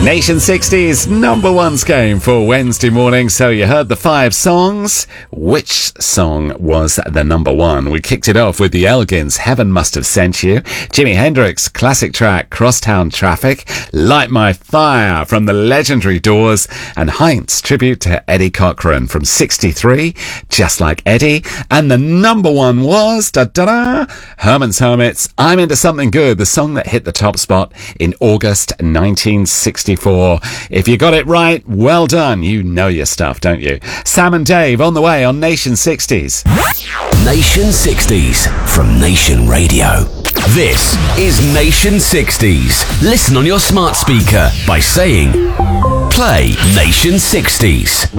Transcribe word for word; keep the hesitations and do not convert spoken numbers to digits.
Nation sixties number ones game for Wednesday morning. So you heard the five songs. Which song was the number one? We kicked it off with the Elgins, Heaven Must Have Sent You. Jimi Hendrix, classic track, Crosstown Traffic. Light My Fire from the legendary Doors. And Heinz, tribute to Eddie Cochran from sixty-three, Just Like Eddie. And the number one was, da-da-da, Herman's Hermits, I'm Into Something Good, the song that hit the top spot in August nineteen sixty-four. If you got it right, well done. You know your stuff, don't you? Sam and Dave on the way on Nation sixties. Nation sixties from Nation Radio. This is Nation sixties. Listen on your smart speaker by saying, play Nation sixties.